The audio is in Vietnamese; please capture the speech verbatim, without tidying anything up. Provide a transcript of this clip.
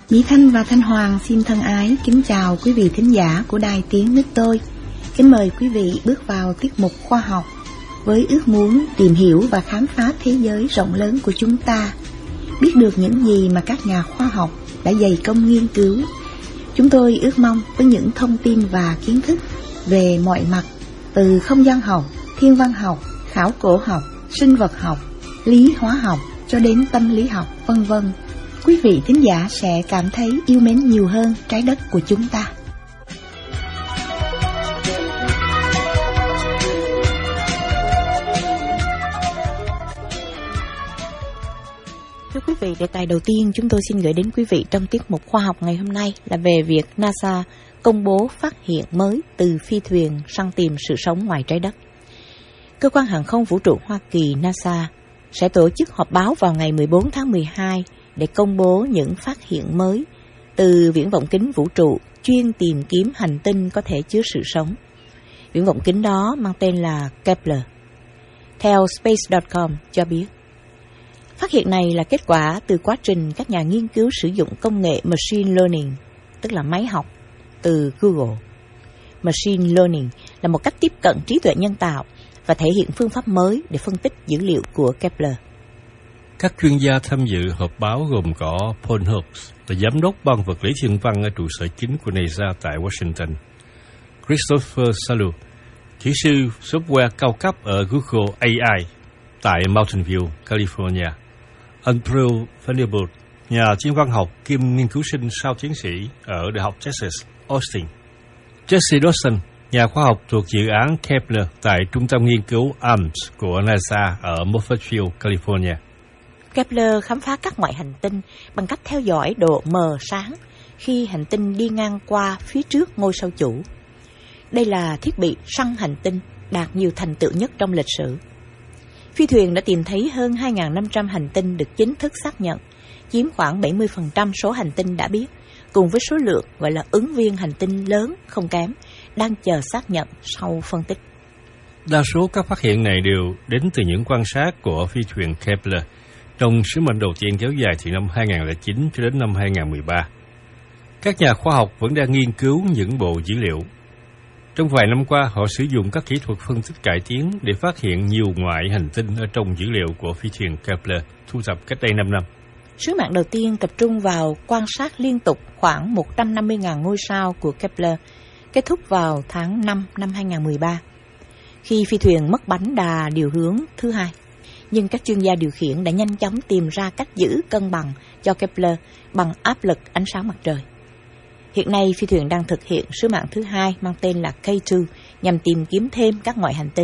Mỹ Thanh và Thanh Hoàng xin thân ái kính chào quý vị thính giả của Đài Tiếng Nước Tôi. Kính mời quý vị bước vào tiết mục khoa học với ước muốn tìm hiểu và khám phá thế giới rộng lớn của chúng ta, biết được những gì mà các nhà khoa học đã dày công nghiên cứu. Chúng tôi ước mong với những thông tin và kiến thức về mọi mặt, từ không gian học, thiên văn học, khảo cổ học, sinh vật học, lý hóa học cho đến tâm lý học, vân vân, quý vị thính giả sẽ cảm thấy yêu mến nhiều hơn trái đất của chúng ta. Thưa quý vị, đề tài đầu tiên chúng tôi xin gửi đến quý vị trong tiết mục khoa học ngày hôm nay là về việc NASA công bố phát hiện mới từ phi thuyền săn tìm sự sống ngoài trái đất. Cơ quan hàng không vũ trụ Hoa Kỳ NASA sẽ tổ chức họp báo vào ngày mười bốn tháng mười hai để công bố những phát hiện mới từ viễn vọng kính vũ trụ chuyên tìm kiếm hành tinh có thể chứa sự sống. Viễn vọng kính đó mang tên là Kepler. Theo space chấm com cho biết, phát hiện này là kết quả từ quá trình các nhà nghiên cứu sử dụng công nghệ Machine Learning, tức là máy học, từ Google. Machine Learning là một cách tiếp cận trí tuệ nhân tạo và thể hiện phương pháp mới để phân tích dữ liệu của Kepler. Các chuyên gia tham dự họp báo gồm có Paul Hobbs, là giám đốc ban vật lý thiên văn ở trụ sở chính của NASA tại Washington, Christopher Salu, kỹ sư software cao cấp ở Google a i tại Mountain View, California, Andrew Vanderbilt, nhà thiên văn học kiêm nghiên cứu sinh sau tiến sĩ ở Đại học Texas, Austin, Jesse Dawson, nhà khoa học thuộc dự án Kepler tại Trung tâm Nghiên cứu a em ét của NASA ở Moffett Field, California. Kepler khám phá các ngoại hành tinh bằng cách theo dõi độ mờ sáng khi hành tinh đi ngang qua phía trước ngôi sao chủ. Đây là thiết bị săn hành tinh đạt nhiều thành tựu nhất trong lịch sử. Phi thuyền đã tìm thấy hơn hai nghìn năm trăm hành tinh được chính thức xác nhận, chiếm khoảng bảy mươi phần trăm số hành tinh đã biết, cùng với số lượng gọi là ứng viên hành tinh lớn không kém, đang chờ xác nhận sau phân tích. Đa số các phát hiện này đều đến từ những quan sát của phi thuyền Kepler trong sứ mệnh đầu tiên kéo dài từ năm hai nghìn không trăm lẻ chín cho đến năm hai nghìn không trăm mười ba. Các nhà khoa học vẫn đang nghiên cứu những bộ dữ liệu. Trong vài năm qua, họ sử dụng các kỹ thuật phân tích cải tiến để phát hiện nhiều ngoại hành tinh ở trong dữ liệu của phi thuyền Kepler thu thập cách đây năm năm. Sứ mạng đầu tiên tập trung vào quan sát liên tục khoảng một trăm năm mươi nghìn ngôi sao của Kepler, kết thúc vào tháng năm năm hai nghìn không trăm mười ba, khi phi thuyền mất bánh đà điều hướng thứ hai. Nhưng các chuyên gia điều khiển đã nhanh chóng tìm ra cách giữ cân bằng cho Kepler bằng áp lực ánh sáng mặt trời. Hiện nay, phi thuyền đang thực hiện sứ mạng thứ hai mang tên là K hai nhằm tìm kiếm thêm các ngoại hành tinh.